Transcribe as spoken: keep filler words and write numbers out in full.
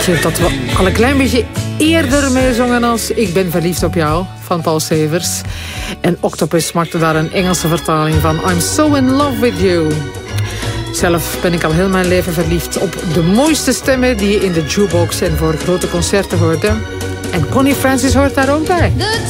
liedje dat we al een klein beetje eerder meezongen als Ik ben verliefd op jou van Paul Severs. En Octopus maakte daar een Engelse vertaling van I'm so in love with you. Zelf ben ik al heel mijn leven verliefd op de mooiste stemmen die je in de jukebox en voor grote concerten hoorde. En Connie Francis hoort daar ook bij.